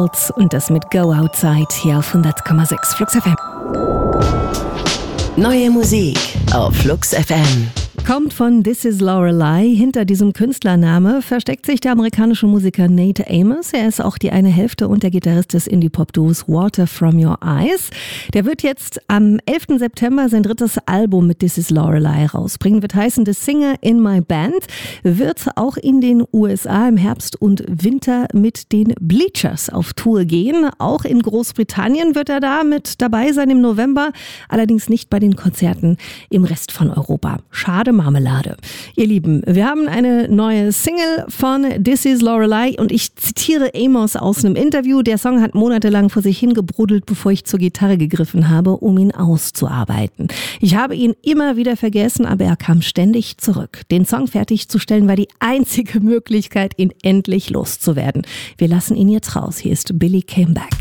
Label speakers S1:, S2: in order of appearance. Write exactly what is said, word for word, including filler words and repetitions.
S1: Und das mit Go Outside hier auf hundert Komma sechs Flux F M.
S2: Neue Musik auf Flux F M.
S1: Kommt von This Is Lorelei. Hinter diesem Künstlername versteckt sich der amerikanische Musiker Nate Amos. Er ist auch die eine Hälfte und der Gitarrist des Indie-Pop-Duos Water From Your Eyes. Der wird jetzt am elften September sein drittes Album mit This Is Lorelei rausbringen. Wird heißen The Singer in My Band. Wird auch in den U S A im Herbst und Winter mit den Bleachers auf Tour gehen. Auch in Großbritannien wird er da mit dabei sein im November. Allerdings nicht bei den Konzerten im Rest von Europa. Schade Marmelade. Ihr Lieben, wir haben eine neue Single von This Is Lorelei und ich zitiere Amos aus einem Interview. Der Song hat monatelang vor sich hingebruddelt, bevor ich zur Gitarre gegriffen habe, um ihn auszuarbeiten. Ich habe ihn immer wieder vergessen, aber er kam ständig zurück. Den Song fertigzustellen war die einzige Möglichkeit, ihn endlich loszuwerden. Wir lassen ihn jetzt raus. Hier ist Billy Came Back.